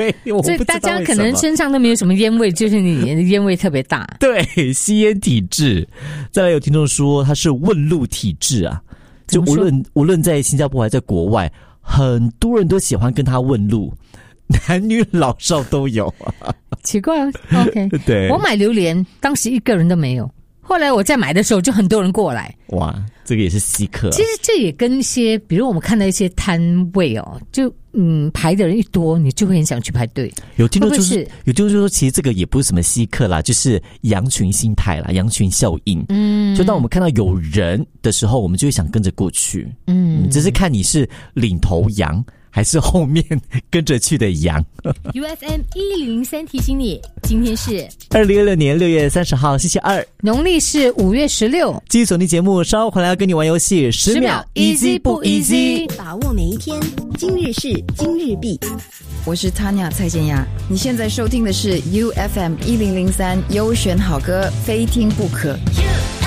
对，我不知道为什么， 所以大家可能身上都没有什么烟味，就是你的烟味特别大。 对，吸烟体质。再来有听众说他是问路体质啊，就无论在新加坡还在国外，很多人都喜欢跟他问路，男女老少都有。 奇怪，OK， 对， 我买榴莲当时一个人都没有，后来我在买的时候就很多人过来。 哇，这个也是稀客。 其实这也跟一些，比如我们看到一些摊位哦，就排的人一多，你就会很想去排队。 有听众就说，其实这个也不是什么稀客啦，就是羊群心态啦，羊群效应。就当我们看到有人的时候，我们就会想跟着过去。只是看你是领头羊还是后面跟着去的羊。 UFM 1003提醒你，今天是 2026年6月30号星期二， 农历是5月16。 继续锁定节目，稍后回来要跟你玩游戏10秒 easy 不 easy， 把握每一天。今日事今日毕。 我是 Tanya 蔡健雅，你现在收听的是 UFM 1003优选好歌，非听不可。